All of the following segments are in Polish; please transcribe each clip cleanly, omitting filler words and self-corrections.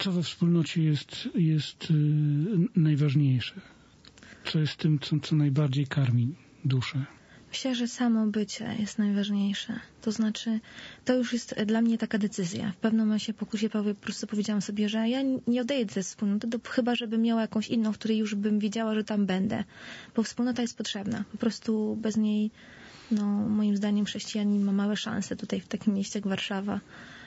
Co we wspólnocie jest najważniejsze? Co jest tym, co najbardziej karmi duszę? Myślę, że samo bycie jest najważniejsze. To znaczy, to już jest dla mnie taka decyzja. W pewnym momencie po kursie po prostu powiedziałam sobie, że ja nie odejdę ze wspólnoty, chyba żebym miała jakąś inną, w której już bym wiedziała, że tam będę. Bo wspólnota jest potrzebna. Po prostu bez niej, moim zdaniem chrześcijanin ma małe szanse tutaj w takim mieście jak Warszawa.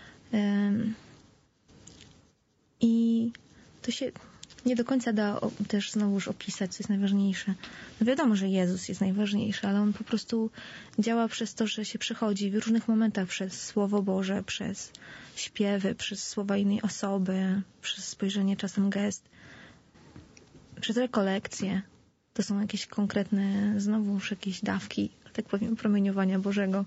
I to się nie do końca da też znowuż opisać, co jest najważniejsze. Wiadomo, że Jezus jest najważniejszy, ale On po prostu działa przez to, że się przychodzi w różnych momentach przez Słowo Boże, przez śpiewy, przez słowa innej osoby, przez spojrzenie, czasem gest, przez rekolekcje. To są jakieś konkretne, znowuż jakieś dawki, tak powiem, promieniowania Bożego.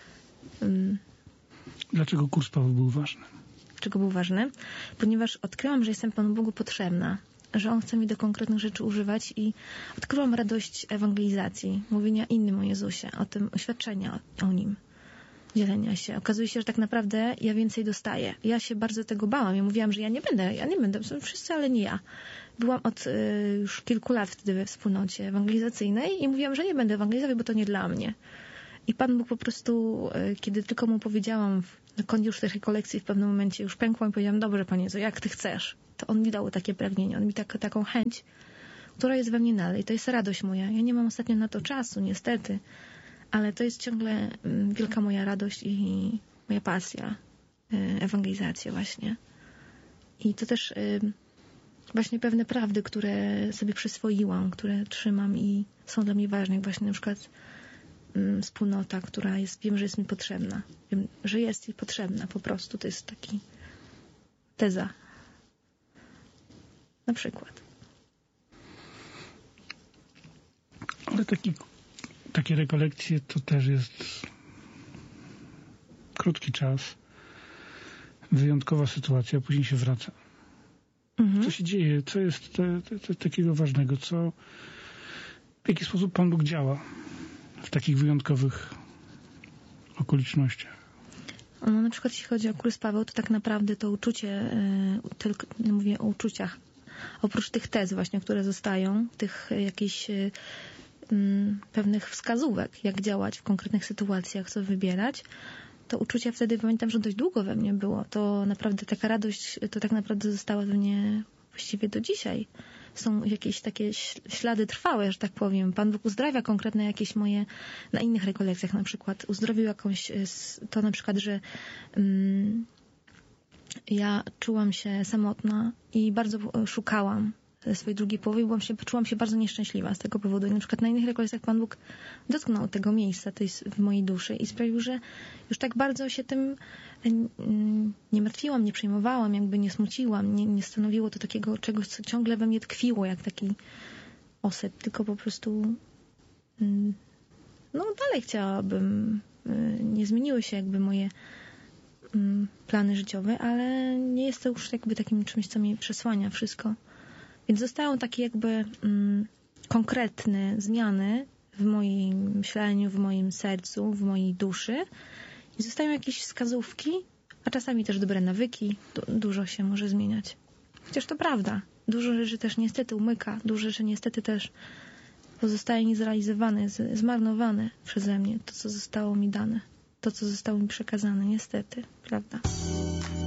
Dlaczego kurs Paweł był ważny? Dlaczego był ważny? Ponieważ odkryłam, że jestem Panu Bogu potrzebna, że On chce mi do konkretnych rzeczy używać i odkryłam radość ewangelizacji, mówienia innym o Jezusie, o tym, oświadczenia o Nim, dzielenia się. Okazuje się, że tak naprawdę ja więcej dostaję. Ja się bardzo tego bałam. Ja mówiłam, że ja nie będę, są wszyscy, ale nie ja. Byłam od już kilku lat wtedy we wspólnocie ewangelizacyjnej i mówiłam, że nie będę ewangelizować, bo to nie dla mnie. I Pan Bóg po prostu, kiedy tylko Mu powiedziałam na koniec już tej rekolekcji, w pewnym momencie już pękłam i powiedziałam, dobrze Panie Jezu, jak Ty chcesz. To On mi dał takie pragnienie, On mi taką chęć, która jest we mnie dalej. To jest radość moja. Ja nie mam ostatnio na to czasu, niestety, ale to jest ciągle wielka moja radość i moja pasja. Ewangelizacja właśnie. I to też właśnie pewne prawdy, które sobie przyswoiłam, które trzymam i są dla mnie ważne, jak właśnie na przykład wspólnota, która wiem, że jest mi potrzebna. Wiem, że jest jej potrzebna po prostu. To jest taki teza. Na przykład. Ale takie rekolekcje to też jest krótki czas, wyjątkowa sytuacja, później się wraca. Co się dzieje? Co jest takiego ważnego? W jaki sposób Pan Bóg działa w takich wyjątkowych okolicznościach? Na przykład jeśli chodzi o kurs Paweł, to tak naprawdę to uczucie, tylko mówię o uczuciach, oprócz tych tez właśnie, które zostają, tych jakichś pewnych wskazówek, jak działać w konkretnych sytuacjach, co wybierać, to uczucia wtedy, pamiętam, że dość długo we mnie było. To naprawdę taka radość, to tak naprawdę została we mnie właściwie do dzisiaj. Są jakieś takie ślady trwałe, że tak powiem. Pan Bóg uzdrawia konkretne jakieś moje, na innych rekolekcjach na przykład, uzdrowił jakąś, to na przykład, że ja czułam się samotna i bardzo szukałam swojej drugiej połowy i czułam się bardzo nieszczęśliwa z tego powodu. I na przykład na innych rekolekcjach Pan Bóg dotknął tego miejsca, to jest w mojej duszy i sprawił, że już tak bardzo się tym nie martwiłam, nie przejmowałam, jakby nie smuciłam, nie stanowiło to takiego czegoś, co ciągle we mnie tkwiło, jak taki osad, tylko po prostu dalej chciałabym, nie zmieniły się jakby moje plany życiowe, ale nie jest to już jakby takim czymś, co mnie przesłania wszystko. Więc zostają takie jakby konkretne zmiany w moim myśleniu, w moim sercu, w mojej duszy i zostają jakieś wskazówki, a czasami też dobre nawyki. Dużo się może zmieniać. Chociaż to prawda. Dużo rzeczy też niestety umyka. Dużo rzeczy niestety też pozostaje niezrealizowane, zmarnowane przeze mnie. To, co zostało mi dane. To, co zostało mi przekazane. Niestety. Prawda.